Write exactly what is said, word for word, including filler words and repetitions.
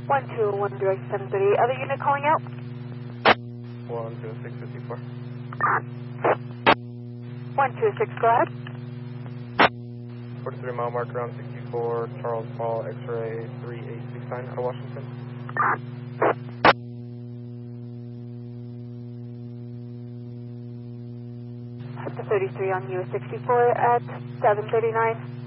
one two one direct seven thirty. Other unit calling out? one two six fifty-four. one two six, go ahead. forty-three mile mark around sixty-four, Charles Paul, X-ray three eight six nine out of Washington. The thirty-three on U S sixty-four at seven thirty-nine.